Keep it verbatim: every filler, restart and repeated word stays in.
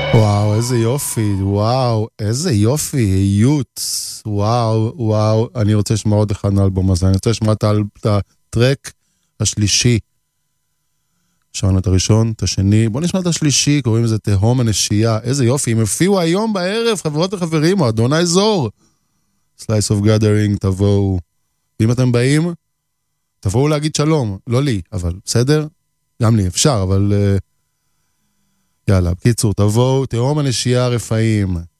וואו, איזה יופי, וואו, איזה יופי, היות, וואו, וואו, אני רוצה לשמוע עוד אחד מהאלבום הזה, אני רוצה לשמוע את הטרק השלישי, שמענו את הראשון, את השני, בוא נשמע את השלישי, קוראים לזה תהום הנשייה, איזה יופי, הם הופיעו היום בערב, חברות וחברים, מועדון האזור, Slice of Gathering, תבואו, ואם אתם באים, תבואו להגיד שלום, לא לי, אבל בסדר? גם לי אפשר, אבל... יאללה, בקיצור, תבואו, תהום הנשייה הרפאים.